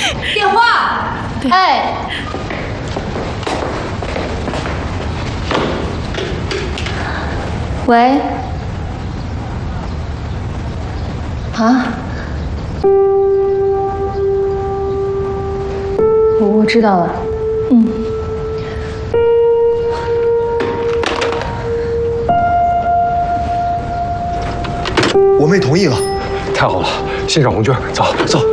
电话。哎。喂。啊？我知道了。嗯。 我妹同意了。太好了，欣赏红军，走走。